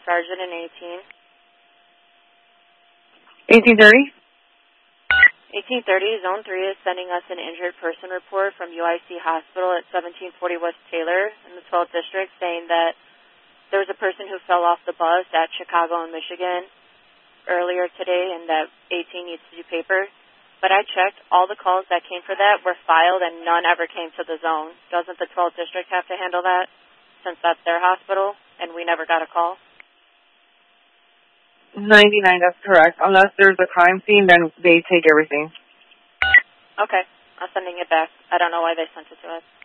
Sergeant in 1830? 1830, Zone 3 is sending us an injured person report from UIC Hospital at 1740 West Taylor in the 12th District saying that there was a person who fell off the bus at Chicago and Michigan earlier today and that 18 needs to do paper. But I checked, all the calls that came for that were filed and none ever came to the zone. Doesn't the 12th District have to handle that since that's their hospital and we never got a call? 99, that's correct. Unless there's a crime scene, then they take everything. Okay, I'm sending it back. I don't know why they sent it to us.